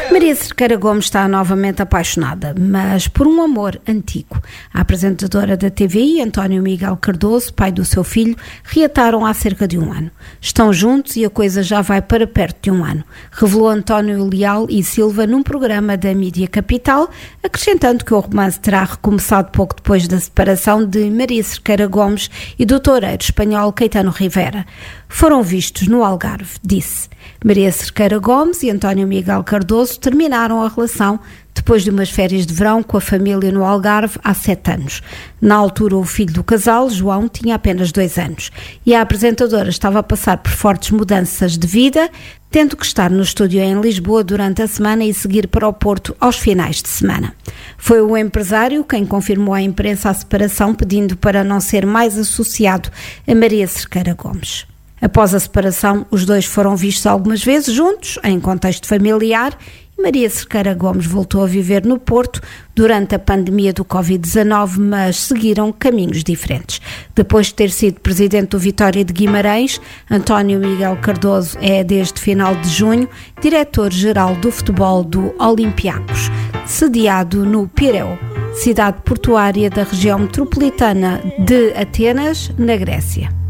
Maria Cerqueira Gomes está novamente apaixonada, mas por um amor antigo. A apresentadora da TVI, António Miguel Cardoso, pai do seu filho, reataram há cerca de um ano. Estão juntos e a coisa já vai para perto de um ano, revelou António Leal e Silva num programa da Mídia Capital, acrescentando que o romance terá recomeçado pouco depois da separação de Maria Cerqueira Gomes e do toureiro espanhol Caetano Rivera. Foram vistos no Algarve, disse. Maria Cerqueira Gomes e António Miguel Cardoso terminaram a relação depois de umas férias de verão com a família no Algarve há 7 anos. Na altura, o filho do casal, João, tinha apenas 2 anos e a apresentadora estava a passar por fortes mudanças de vida, tendo que estar no estúdio em Lisboa durante a semana e seguir para o Porto aos finais de semana. Foi o empresário quem confirmou à imprensa a separação, pedindo para não ser mais associado a Maria Cerqueira Gomes. Após a separação, os dois foram vistos algumas vezes juntos, em contexto familiar, e Maria Cerqueira Gomes voltou a viver no Porto durante a pandemia do Covid-19, mas seguiram caminhos diferentes. Depois de ter sido presidente do Vitória de Guimarães, António Miguel Cardoso é, desde final de junho, diretor-geral do futebol do Olympiacos, sediado no Pireu, cidade portuária da região metropolitana de Atenas, na Grécia.